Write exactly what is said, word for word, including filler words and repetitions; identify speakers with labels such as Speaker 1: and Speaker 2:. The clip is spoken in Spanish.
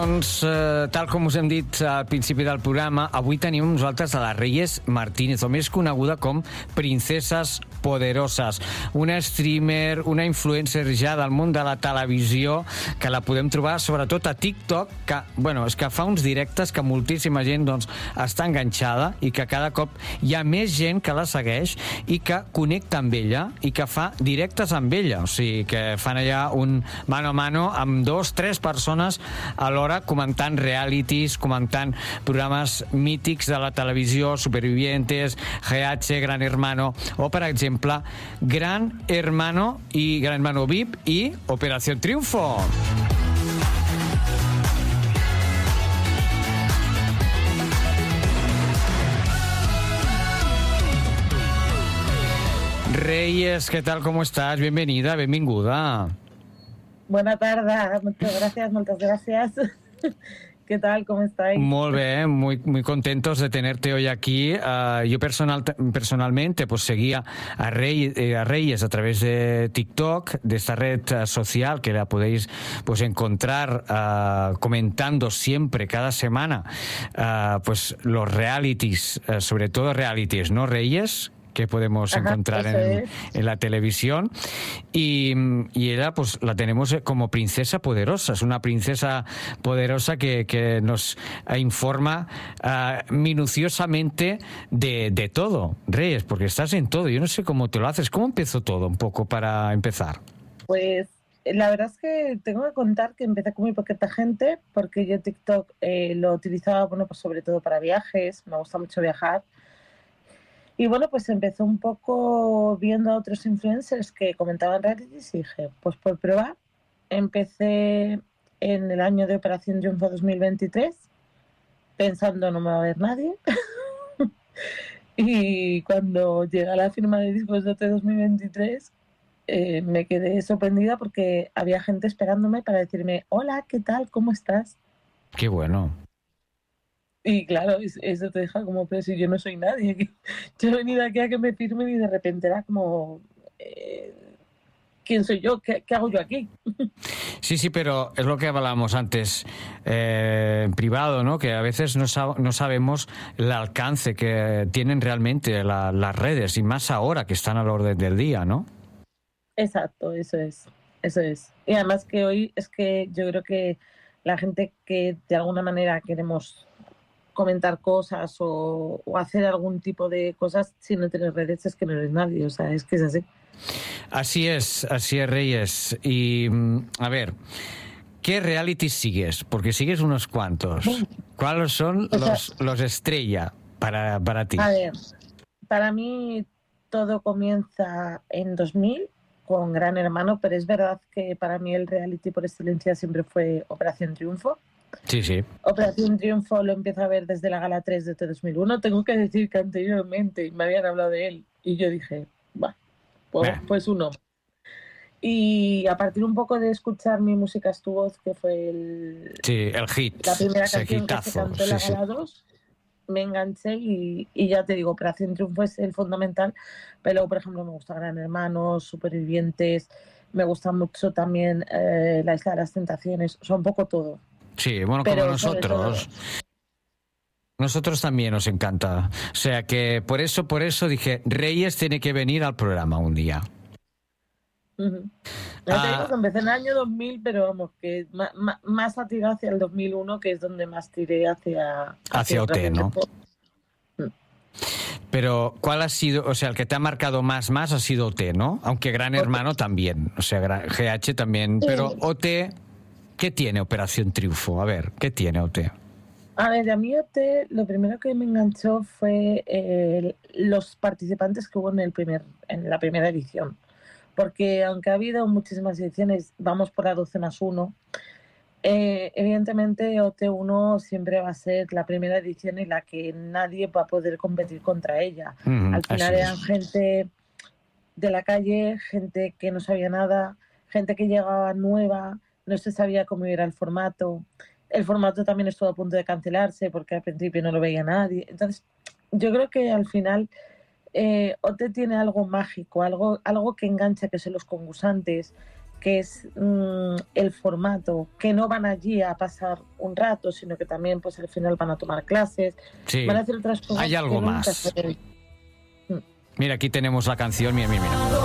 Speaker 1: Doncs, eh, tal com us hem dit al principi del programa, avui tenim amb nosaltres a la Reyes Martínez, o més coneguda com Princeses Poderoses, una streamer, una influencer ja del món de la televisió, que la podem trobar sobretot a TikTok, que, bueno, és que fa uns directes que moltíssima gent, doncs, està enganxada i que cada cop hi ha més gent que la segueix i que connecta amb ella i que fa directes amb ella, o sigui, que fan allà un mano a mano amb dos, tres persones a l'hora comentant realities, comentant programes mítics de la televisió, Supervivientes, G H, Gran Hermano, o, per exemple, Gran Hermano i Gran Hermano V I P i Operación Triunfo. Reyes, ¿qué tal? ¿Cómo estás? Bienvenida, benvinguda.
Speaker 2: Buena tarde, muchas gracias, muchas gracias. ¿Qué tal? ¿Cómo estáis?
Speaker 1: Muy bien, muy, muy contentos de tenerte hoy aquí. Uh, yo personal, personalmente pues seguía a, Rey, eh, a Reyes a través de TikTok, de esta red uh, social que la podéis pues encontrar uh, comentando siempre, cada semana, uh, pues los realities, uh, sobre todo realities, ¿no, Reyes? Que podemos Ajá, encontrar en,
Speaker 2: es.
Speaker 1: en la televisión y, y ella pues la tenemos como princesa poderosa, es una princesa poderosa que, que nos informa uh, minuciosamente de, de todo, Reyes, porque estás en todo, yo no sé cómo te lo haces. ¿Cómo empezó todo un poco para empezar?
Speaker 2: Pues la verdad es que tengo que contar que empecé con muy poquita gente, porque yo TikTok eh, lo utilizaba, bueno, pues sobre todo para viajes, me gusta mucho viajar. Y bueno, pues empezó un poco viendo a otros influencers que comentaban realities y dije, pues por probar. Empecé en el año de Operación Triunfo dos mil veintitrés, pensando no me va a ver nadie. Y cuando llega la firma de discos de O T dos mil veintitrés, eh, me quedé sorprendida porque había gente esperándome para decirme, hola, ¿qué tal? ¿Cómo estás?
Speaker 1: Qué bueno.
Speaker 2: Y claro, eso te deja como, pero si yo no soy nadie, yo he venido aquí a que me firmen y de repente era como, eh, ¿quién soy yo? ¿Qué, ¿Qué hago yo aquí?
Speaker 1: Sí, sí, pero es lo que hablábamos antes eh, en privado, ¿no? Que a veces no, sab- no sabemos el alcance que tienen realmente la, las redes, y más ahora que están a la orden del día, ¿no?
Speaker 2: Exacto, eso es, eso es. Y además que hoy es que yo creo que la gente que de alguna manera queremos comentar cosas o, o hacer algún tipo de cosas, si no tienes redes es que no eres nadie, o sea, es que es así.
Speaker 1: Así es, así es, Reyes. Y a ver, ¿qué reality sigues? Porque sigues unos cuantos. ¿Cuáles son o sea, los, los estrella para, para ti?
Speaker 2: A ver, para mí todo comienza en dos mil con Gran Hermano, pero es verdad que para mí el reality por excelencia siempre fue Operación Triunfo.
Speaker 1: Sí, sí.
Speaker 2: Operación Triunfo lo empiezo a ver desde la gala tres de dos mil uno. Tengo que decir que anteriormente me habían hablado de él y yo dije, bah, pues, pues uno. Y a partir un poco de escuchar Mi música es tu voz, que fue el,
Speaker 1: sí, el hit,
Speaker 2: la primera canción
Speaker 1: hitazo,
Speaker 2: que se cantó en
Speaker 1: sí,
Speaker 2: la
Speaker 1: sí.
Speaker 2: gala dos, me enganché y, y ya te digo, Operación Triunfo es el fundamental, pero luego, por ejemplo, me gusta Gran Hermano, Supervivientes, me gusta mucho también eh, La Isla de las Tentaciones, o sea, un poco todo.
Speaker 1: Sí, bueno,
Speaker 2: pero
Speaker 1: como nosotros. Nosotros también nos encanta. O sea que por eso, por eso dije, Reyes tiene que venir al programa un día.
Speaker 2: Uh-huh. Ya ah, te digo que empecé en el año dos mil, pero vamos, que más, más a tirar hacia el dos mil uno, que es donde más tiré hacia...
Speaker 1: Hacia, hacia O T, ¿no?
Speaker 2: Uh.
Speaker 1: Pero, ¿cuál ha sido, o sea, el que te ha marcado más, más ha sido O T, ¿no? Aunque Gran Hermano también, o sea, G H también, sí. Pero O T... ¿Qué tiene Operación Triunfo? A ver, ¿qué tiene O T?
Speaker 2: A ver, a mí O T lo primero que me enganchó fue eh, los participantes que hubo en, el primer, en la primera edición. Porque aunque ha habido muchísimas ediciones, vamos por la doce más uno, eh, evidentemente O T uno siempre va a ser la primera edición en la que nadie va a poder competir contra ella. Mm, Al final eran es. gente de la calle, gente que no sabía nada, gente que llegaba nueva, no se sabía cómo era el formato. El formato también estuvo a punto de cancelarse porque al principio no lo veía nadie. Entonces, yo creo que al final eh, O T tiene algo mágico, algo, algo que engancha, que son los concursantes, que es mmm, el formato, que no van allí a pasar un rato, sino que también pues al final van a tomar clases,
Speaker 1: sí.
Speaker 2: van a hacer otras cosas.
Speaker 1: Hay algo
Speaker 2: que nunca
Speaker 1: más.
Speaker 2: se ven.
Speaker 1: Mira, aquí tenemos la canción, mira, mira, mira.